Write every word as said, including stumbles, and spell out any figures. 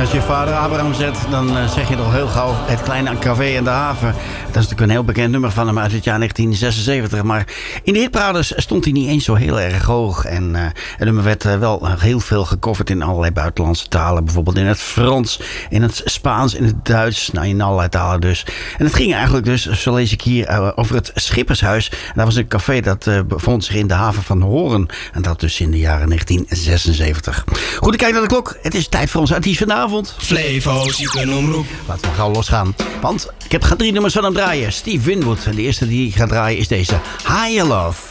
als je vader Abraham zet, dan uh, zeg je toch heel gauw Het Kleine Café in de Haven. Dat is natuurlijk een heel bekend nummer van hem uit het jaar negentien zesenzeventig. Maar in de hitparades stond hij niet eens zo heel erg hoog. En uh, het nummer werd uh, wel heel veel gecoverd in allerlei buitenlandse talen. Bijvoorbeeld in het Frans, in het Spaans, in het Duits. Nou, in allerlei talen dus. En het ging eigenlijk dus, zo lees ik hier, uh, over het Schippershuis. En dat was een café dat uh, bevond zich in de haven van Hoorn. En dat dus in de jaren negentien zesenzeventig. Goed, ik kijk naar de klok. Het is tijd voor ons artiest vanavond. Flevo, ziekenomroep. Laten we gauw losgaan. Want ik heb ga drie nummers van hem draaien. Steve Winwood. En de eerste die ik ga draaien is deze. Higher Love.